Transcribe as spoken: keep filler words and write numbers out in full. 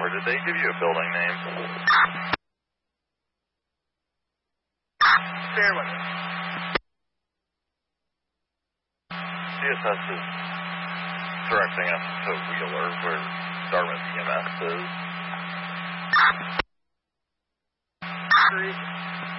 four, did they give you a building name? Fairweather. C S S is directing us to Wheeler, where Dartmouth E M S is. Three.